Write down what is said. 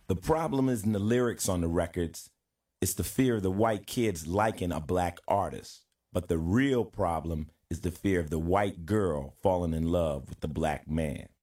The problem isn't the lyrics on the records, it's the fear of the white kids liking a black artist. But the real problem is the fear of the white girl falling in love with the black man.